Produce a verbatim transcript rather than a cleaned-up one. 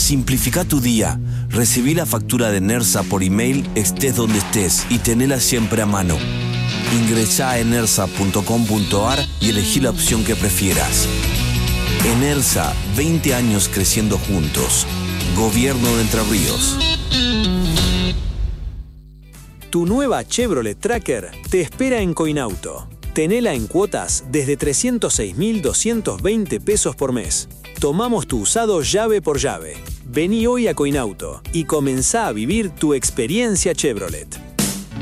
Simplifica tu día. Recibí la factura de Nersa por email, estés donde estés, y tenela siempre a mano. Ingresá a enersa punto com punto ar y elegí la opción que prefieras. Enersa, veinte años creciendo juntos. Gobierno de Entre Ríos. Tu nueva Chevrolet Tracker te espera en Coinauto. Tenela en cuotas desde trescientos seis mil doscientos veinte pesos por mes. Tomamos tu usado llave por llave. Vení hoy a Coinauto y comenzá a vivir tu experiencia Chevrolet.